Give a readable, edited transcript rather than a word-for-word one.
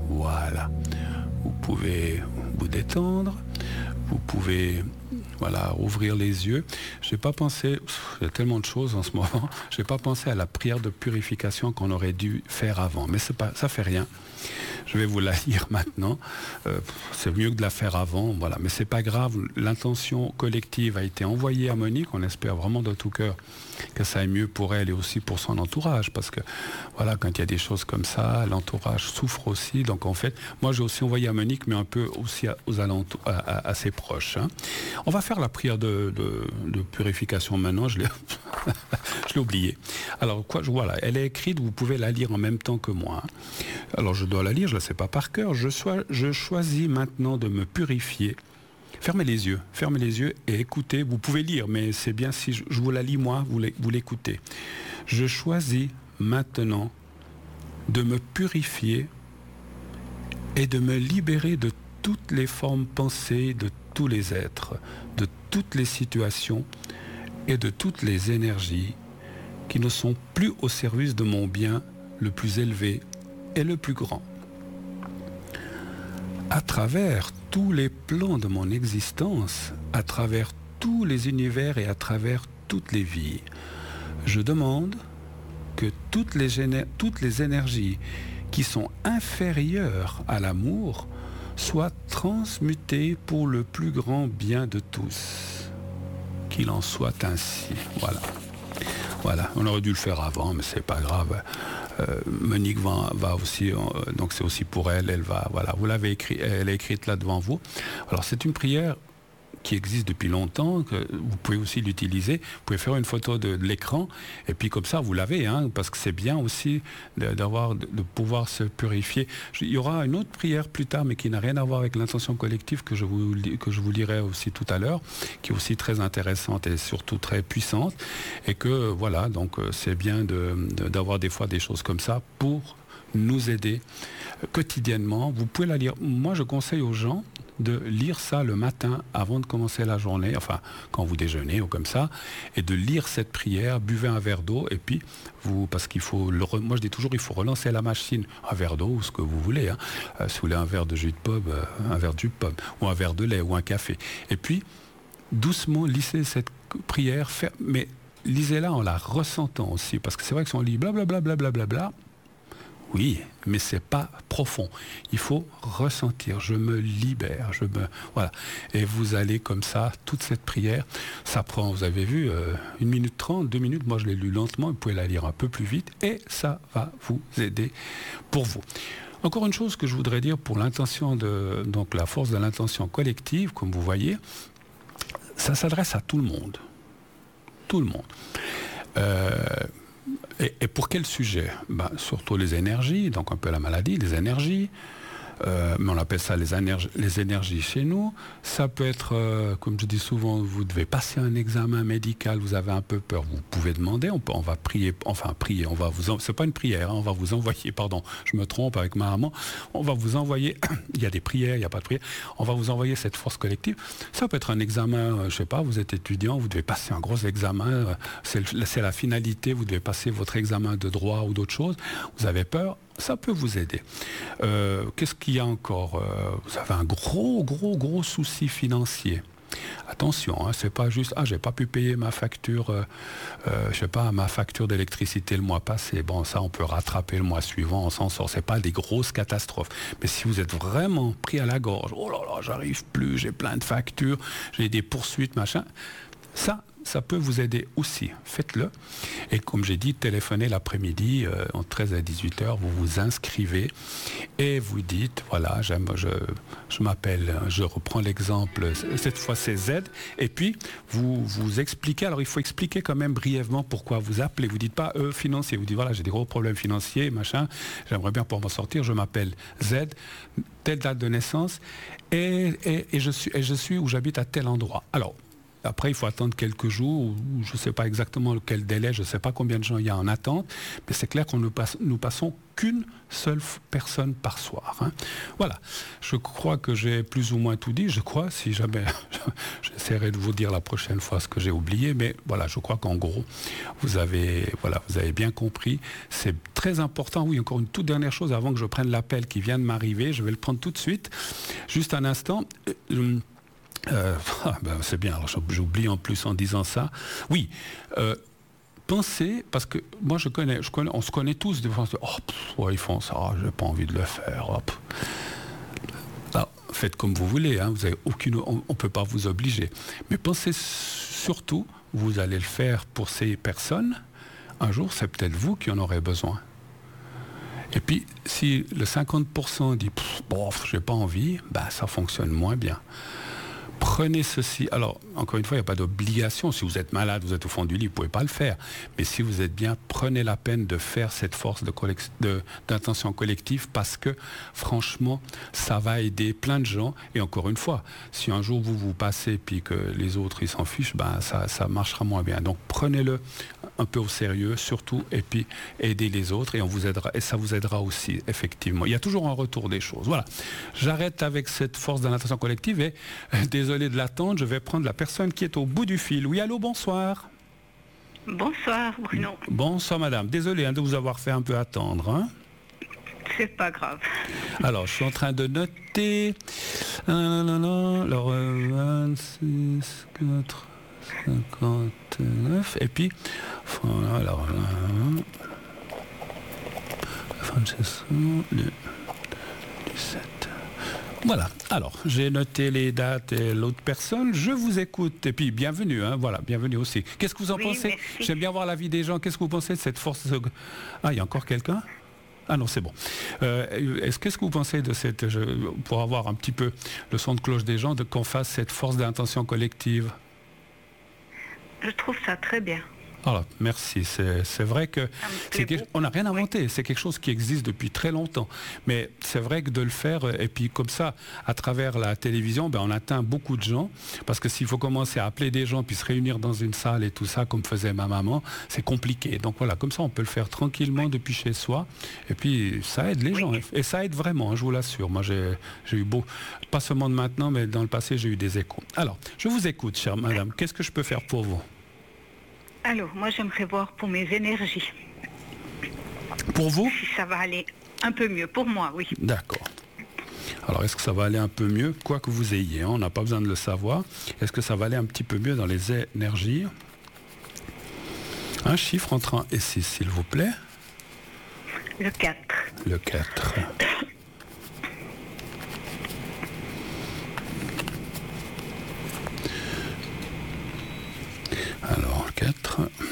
Voilà. Vous pouvez vous détendre. Vous pouvez, voilà, ouvrir les yeux. J'ai pas pensé, il y a tellement de choses en ce moment, j'ai pas pensé à la prière de purification qu'on aurait dû faire avant. Mais c'est pas, ça fait rien. Je vais vous la lire maintenant. C'est mieux que de la faire avant, voilà. Mais c'est pas grave. L'intention collective a été envoyée à Monique. On espère vraiment de tout cœur que ça aille mieux pour elle et aussi pour son entourage, parce que voilà, quand il y a des choses comme ça, l'entourage souffre aussi. Donc en fait, moi j'ai aussi envoyé à Monique, mais un peu aussi aux alentours, à ses proches. Hein. On va faire la prière de purification maintenant. Je l'ai oublié. Alors voilà, elle est écrite. Vous pouvez la lire en même temps que moi. Hein. Alors je dois la lire. Je ne la sais pas par cœur. Je choisis maintenant de me purifier. Fermez les yeux et écoutez. Vous pouvez lire, mais c'est bien si je vous la lis moi, vous l'écoutez. Je choisis maintenant de me purifier et de me libérer de toutes les formes pensées de tous les êtres, de toutes les situations et de toutes les énergies qui ne sont plus au service de mon bien le plus élevé et le plus grand. À travers tous les plans de mon existence, à travers tous les univers et à travers toutes les vies, je demande que toutes les énergies qui sont inférieures à l'amour soient transmutées pour le plus grand bien de tous. Qu'il en soit ainsi. Voilà, on aurait dû le faire avant, mais c'est pas grave. Monique va aussi, donc c'est aussi pour elle, voilà, vous l'avez écrit, elle est écrite là devant vous. Alors c'est une prière qui existe depuis longtemps, que vous pouvez aussi l'utiliser. Vous pouvez faire une photo de l'écran, et puis comme ça, vous l'avez, hein, parce que c'est bien aussi de pouvoir se purifier. Il y aura une autre prière plus tard, mais qui n'a rien à voir avec l'intention collective, que je vous lirai aussi tout à l'heure, qui est aussi très intéressante et surtout très puissante, et que, voilà, donc c'est bien d'avoir des fois des choses comme ça pour nous aider quotidiennement. Vous pouvez la lire. Moi, je conseille aux gens de lire ça le matin avant de commencer la journée, enfin quand vous déjeunez ou comme ça, et de lire cette prière, buvez un verre d'eau, et puis parce qu'il faut, moi je dis toujours, il faut relancer la machine, un verre d'eau ou ce que vous voulez, hein. Si vous voulez un verre de jus de pomme, un verre de jus de pomme, ou un verre de lait, ou un café, et puis doucement lisez cette prière, mais lisez-la en la ressentant aussi, parce que c'est vrai que si on lit blablabla, blablabla, oui, mais c'est pas profond. Il faut ressentir. Je me libère. Voilà. Et vous allez comme ça, toute cette prière, ça prend, vous avez vu, 1 minute 30, 2 minutes. Moi, je l'ai lu lentement. Vous pouvez la lire un peu plus vite et ça va vous aider pour vous. Encore une chose que je voudrais dire pour l'intention donc la force de l'intention collective, comme vous voyez, ça s'adresse à tout le monde. Tout le monde. Et pour quel sujet ? Surtout les énergies, donc un peu la maladie, les énergies, mais on appelle ça les énergies chez nous. Ça peut être, comme je dis souvent, vous devez passer un examen médical, vous avez un peu peur, vous pouvez demander, on va prier, c'est pas une prière, hein, on va vous envoyer, pardon, je me trompe avec ma maman, on va vous envoyer, il y a des prières, il n'y a pas de prière, on va vous envoyer cette force collective. Ça peut être un examen, je sais pas, vous êtes étudiant, vous devez passer un gros examen, c'est la finalité, vous devez passer votre examen de droit ou d'autres choses, vous avez peur, ça peut vous aider. Qu'est-ce qu'il y a encore ? Vous avez un gros souci financier. Attention, hein, c'est pas juste j'ai pas pu payer ma facture, ma facture d'électricité le mois passé. Bon, ça on peut rattraper le mois suivant, on s'en sort. C'est pas des grosses catastrophes. Mais si vous êtes vraiment pris à la gorge, oh là là, j'arrive plus, j'ai plein de factures, j'ai des poursuites, machin. Ça peut vous aider aussi. Faites-le. Et comme j'ai dit, téléphonez l'après-midi, entre 13 et 18 heures, vous vous inscrivez et vous dites, voilà, je m'appelle, je reprends l'exemple, cette fois c'est Z, et puis vous expliquez, alors il faut expliquer quand même brièvement pourquoi vous appelez. Vous dites pas financier, vous dites, voilà, j'ai des gros problèmes financiers, machin, j'aimerais bien pouvoir m'en sortir, je m'appelle Z, telle date de naissance, et je suis où j'habite à tel endroit. Alors, Après, il faut attendre quelques jours, ou je ne sais pas exactement quel délai, je ne sais pas combien de gens il y a en attente, mais c'est clair qu'on nous passons qu'une seule personne par soir. Hein. Voilà. Je crois que j'ai plus ou moins tout dit. Je crois, si jamais, j'essaierai de vous dire la prochaine fois ce que j'ai oublié, mais voilà, je crois qu'en gros, vous avez bien compris. C'est très important. Oui, encore une toute dernière chose avant que je prenne l'appel qui vient de m'arriver. Je vais le prendre tout de suite. Juste un instant. C'est bien, alors j'oublie en plus en disant ça. Oui, pensez, parce que moi on se connaît tous, des fois on se dit, ils font ça, j'ai pas envie de le faire. Hop. Alors, faites comme vous voulez, hein, vous avez on ne peut pas vous obliger. Mais pensez surtout, vous allez le faire pour ces personnes, un jour c'est peut-être vous qui en aurez besoin. Et puis, si le 50% dit, j'ai pas envie, ça fonctionne moins bien. Prenez ceci. Alors, encore une fois, il n'y a pas d'obligation. Si vous êtes malade, vous êtes au fond du lit, vous ne pouvez pas le faire. Mais si vous êtes bien, prenez la peine de faire cette force d'intention collective parce que, franchement, ça va aider plein de gens. Et encore une fois, si un jour vous passez puis que les autres, ils s'en fichent, ça marchera moins bien. Donc, prenez-le un peu au sérieux, surtout, et puis aidez les autres et on vous aidera. Et ça vous aidera aussi, effectivement. Il y a toujours un retour des choses. Voilà. J'arrête avec cette force d'intention collective et désolé de l'attendre, je vais prendre la personne qui est au bout du fil. Oui, allô, bonsoir. Bonsoir, Bruno. Bonsoir, madame. Désolé de vous avoir fait un peu attendre. Hein. C'est pas grave. Alors, je suis en train de noter. Alors, 26, 4, 59. Et puis, alors, Francesco, le 17. Voilà, alors j'ai noté les dates et l'autre personne, je vous écoute et puis bienvenue, hein, voilà, bienvenue aussi. Qu'est-ce que vous en pensez? Merci. J'aime bien voir l'avis des gens, qu'est-ce que vous pensez de cette force? Ah, il y a encore quelqu'un? Ah non, c'est bon. Qu'est-ce que vous pensez de cette, pour avoir un petit peu le son de cloche des gens, qu'on fasse cette force d'intention collective? Je trouve ça très bien. Alors, merci. C'est vrai que on n'a rien inventé. C'est quelque chose qui existe depuis très longtemps. Mais c'est vrai que de le faire, et puis comme ça, à travers la télévision, on atteint beaucoup de gens. Parce que s'il faut commencer à appeler des gens, puis se réunir dans une salle et tout ça, comme faisait ma maman, c'est compliqué. Donc voilà, comme ça, on peut le faire tranquillement depuis chez soi. Et puis, ça aide les gens. Et ça aide vraiment, je vous l'assure. Moi, j'ai eu pas seulement de maintenant, mais dans le passé, j'ai eu des échos. Alors, je vous écoute, chère madame. Qu'est-ce que je peux faire pour vous? Alors, moi, j'aimerais voir pour mes énergies. Pour vous? Si ça va aller un peu mieux. Pour moi, oui. D'accord. Alors, est-ce que ça va aller un peu mieux? Quoi que vous ayez, hein, on n'a pas besoin de le savoir. Est-ce que ça va aller un petit peu mieux dans les énergies? Un chiffre entre 1 et 6, s'il vous plaît. Le 4. Le 4. Alors, 4.